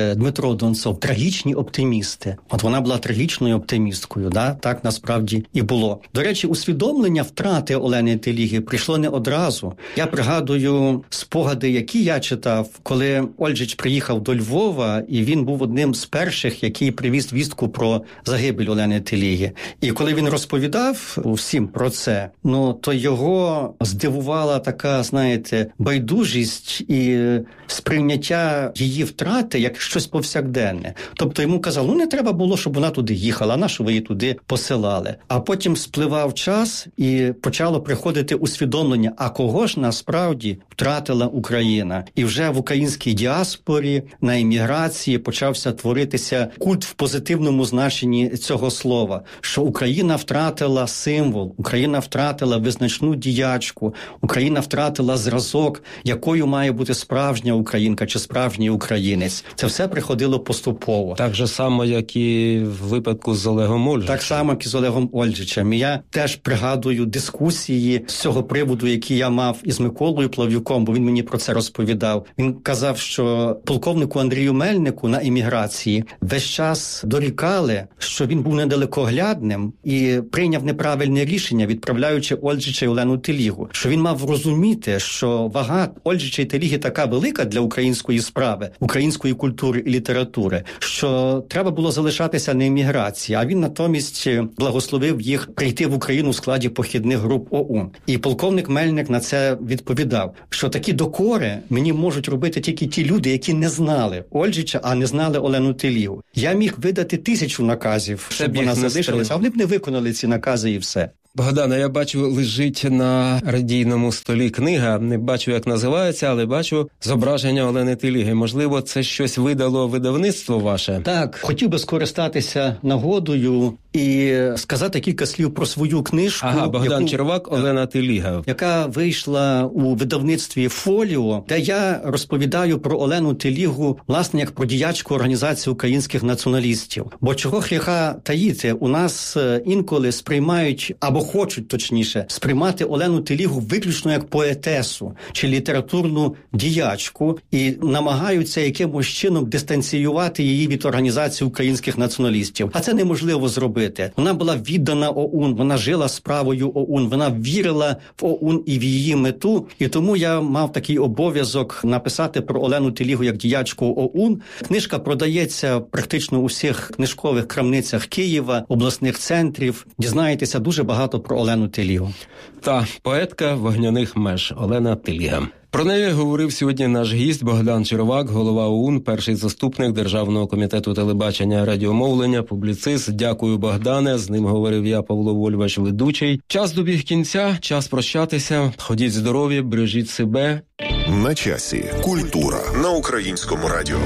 Speaker 5: Дмитро Донцов – трагічні оптимісти. От вона була трагічною оптимісткою, да? Так насправді і було. До речі, усвідомлення втрати Олени Теліги прийшло не одразу. Я пригадую спогади, які я читав, коли Ольжич приїхав до Львова, і він був одним з перших, який привіз вістку про загибель Олени Теліги. І коли він розповідав всім про це, ну, то його здивувала така, знаєте, байдужість і сприйняття її втрати як щось повсякденне. Тобто йому казали, ну не треба було, щоб вона туди їхала, а на що ви її туди посилали. А потім спливав час і почало приходити усвідомлення, а кого ж насправді втратила Україна. І вже в українській діаспорі, на еміграції почався творитися культ в позитивному значенні цього слова, що Україна втратила символ, Україна втратила визначну діячку, Україна втратила зразок, якою має бути справжня українка чи справжній українець. Це все приходило поступово.
Speaker 4: Так же само, як і в випадку з Олегом Ольжичем.
Speaker 5: Так само, як і з Олегом Ольжичем. І я теж пригадую дискусії з цього приводу, які я мав із Миколою Плав'юком, бо він мені про це розповідав. Він казав, що полковнику Андрію Мельнику на еміграції весь час дорікали, що він був недалекоглядним і прийняв неправильне рішення, відправляючи Ольжича і Олену Телігу. Що він мав розуміти, що вага Ольжича і Теліги така велика для української справи, української культури і літератури, що треба було залишатися на еміграції, а він натомість благословив їх прийти в Україну в складі похідних груп ОУН. І полковник Мельник на це відповідав, що такі докори мені можуть робити тільки ті люди, які не знали Ольжича, а не знали Олену Телігу. Я міг видати тисячу наказів, щоб
Speaker 4: Це
Speaker 5: вона залишилася, а вони б не виконали ці накази і все.
Speaker 4: Богдане, я бачу, лежить на радійному столі книга, не бачу, як називається, але бачу зображення Олени Теліги. Можливо, це щось видало видавництво ваше?
Speaker 5: Так, хотів би скористатися нагодою і сказати кілька слів про свою книжку.
Speaker 4: Ага, Богдан
Speaker 5: яку,
Speaker 4: Червак, Олена Теліга.
Speaker 5: Яка вийшла у видавництві «Фоліо», де я розповідаю про Олену Телігу, власне, як про діячку Організації українських націоналістів. Бо чого гріха таїти, у нас інколи сприймають, або хочуть, точніше, сприймати Олену Телігу виключно як поетесу чи літературну діячку і намагаються якимось чином дистанціювати її від Організації українських націоналістів. А це неможливо зробити. Вона була віддана ОУН, вона жила справою ОУН, вона вірила в ОУН і в її мету, і тому я мав такий обов'язок написати про Олену Телігу як діячку ОУН. Книжка продається практично у всіх книжкових крамницях Києва, обласних центрів. Дізнаєтеся дуже багато про Олену Телігу.
Speaker 4: Та поетка вогняних меж Олена Теліга. Про неї говорив сьогодні наш гість Богдан Червак, голова ОУН, перший заступник Державного комітету телебачення і радіомовлення, публіцист. Дякую, Богдане. З ним говорив я, Павло Вольвач, ведучий. Час добіг кінця, час прощатися. Ходіть здорові, бережіть себе.
Speaker 3: На часі. Культура на Українському радіо.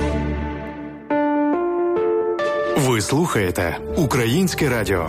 Speaker 2: Ви слухаєте Українське радіо.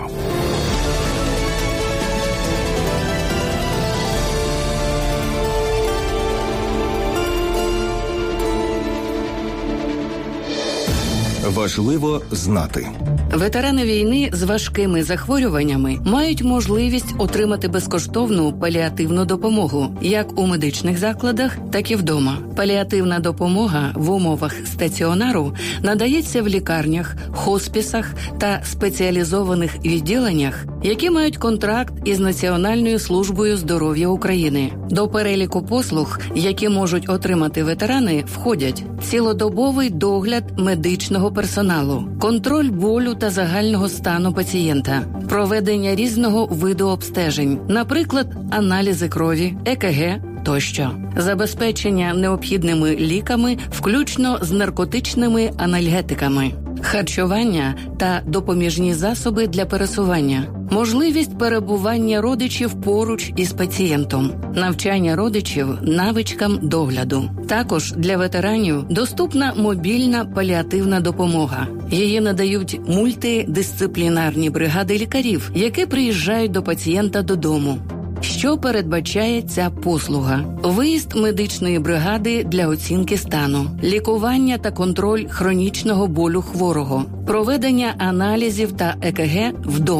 Speaker 3: Важливо знати.
Speaker 6: Ветерани війни з важкими захворюваннями мають можливість отримати безкоштовну паліативну допомогу як у медичних закладах, так і вдома. Паліативна допомога в умовах стаціонару надається в лікарнях, хоспісах та спеціалізованих відділеннях, які мають контракт із Національною службою здоров'я України. До переліку послуг, які можуть отримати ветерани, входять цілодобовий догляд медичного персоналу, контроль болю та загального стану пацієнта, проведення різного виду обстежень, наприклад, аналізи крові, ЕКГ тощо, забезпечення необхідними ліками, включно з наркотичними анальгетиками, харчування та допоміжні засоби для пересування, можливість перебування родичів поруч із пацієнтом, навчання родичів навичкам догляду. Також для ветеранів доступна мобільна паліативна допомога. Її надають мультидисциплінарні бригади лікарів, які приїжджають до пацієнта додому. Що передбачає ця послуга? Виїзд медичної бригади для оцінки стану, лікування та контроль хронічного болю хворого, проведення аналізів та ЕКГ вдома,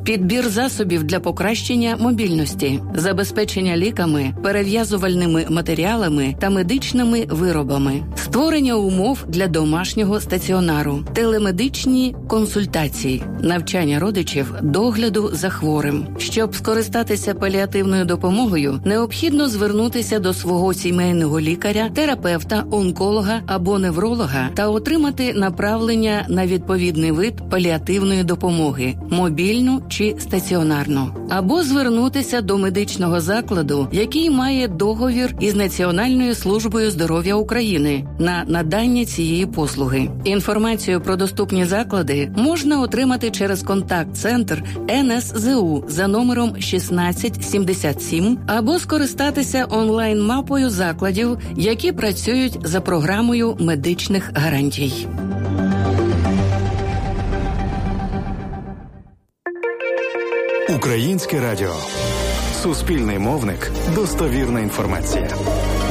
Speaker 6: підбір засобів для покращення мобільності, забезпечення ліками, перев'язувальними матеріалами та медичними виробами, створення умов для домашнього стаціонару, телемедичні консультації, навчання родичів догляду за хворим. Щоб скористатися паліативною допомогою, необхідно звернутися до свого сімейного лікаря, терапевта, онколога або невролога та отримати направлення на відповідний вид паліативної допомоги – мобільну чи стаціонарну. Або звернутися до медичного закладу, який має договір із Національною службою здоров'я України на надання цієї послуги. Інформацію про доступні заклади можна отримати через контакт-центр ен ес зе у за номером шістнадцять сімдесят сім або скористатися онлайн-мапою закладів, які працюють за програмою медичних гарантій.
Speaker 2: Українське радіо. Суспільний мовник. Достовірна інформація.